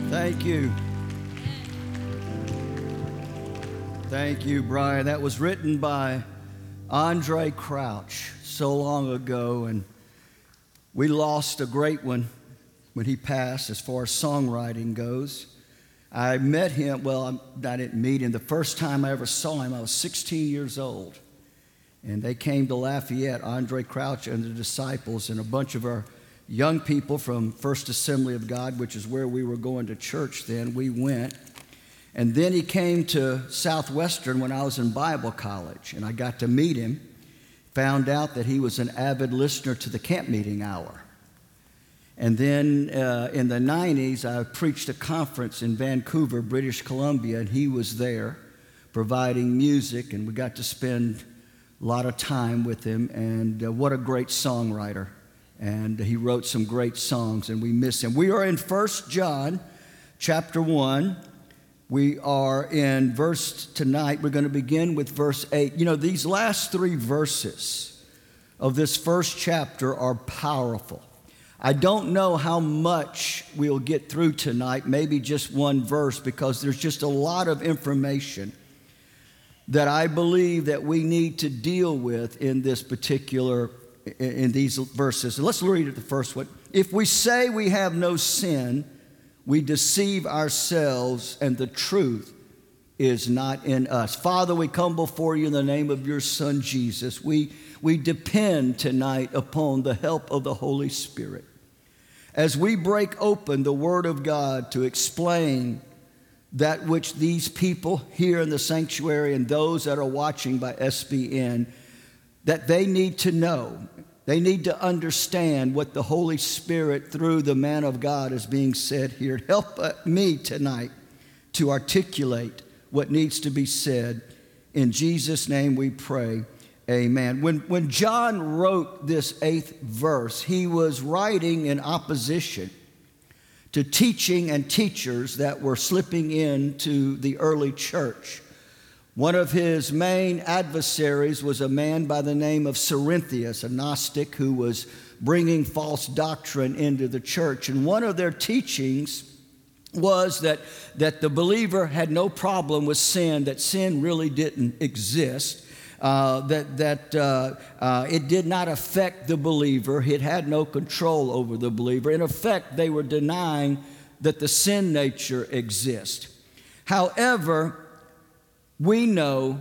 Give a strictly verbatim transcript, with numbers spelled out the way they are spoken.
Thank you. Thank you, Brian. That was written by Andraé Crouch so long ago, and we lost a great one when he passed as far as songwriting goes. I met him, well, I didn't meet him. The first time I ever saw him, I was sixteen years old. And they came to Lafayette, Andraé Crouch and the disciples, and a bunch of our young people from First Assembly of God, which is where we were going to church then. We went. And then he came to Southwestern when I was in Bible college, and I got to meet him. Found out that he was an avid listener to the camp meeting hour. And then uh, in the nineties, I preached a conference in Vancouver, British Columbia, and he was there providing music, and we got to spend a lot of time with him. And uh, what a great songwriter. And he wrote some great songs, and we miss him. We are in First John chapter one. We are in verse tonight. We're going to begin with verse eight. You know, these last three verses of this first chapter are powerful. I don't know how much we'll get through tonight, maybe just one verse, because there's just a lot of information that I believe that we need to deal with in this particular, in these verses. And let's read it, the first one. If we say we have no sin, we deceive ourselves, and the truth is not in us. Father, we come before you in the name of your Son, Jesus. We, we depend tonight upon the help of the Holy Spirit as we break open the Word of God to explain that which these people here in the sanctuary and those that are watching by S B N, that they need to know. They need to understand what the Holy Spirit through the man of God is being said here. Help me tonight to articulate what needs to be said. In Jesus' name we pray, amen. When, when John wrote this eighth verse, he was writing in opposition to teaching and teachers that were slipping into the early church. One of his main adversaries was a man by the name of Cerinthius, a Gnostic who was bringing false doctrine into the church. And one of their teachings was that, that the believer had no problem with sin, that sin really didn't exist, uh, that, that uh, uh, it did not affect the believer. It had no control over the believer. In effect, they were denying that the sin nature exists. However, we know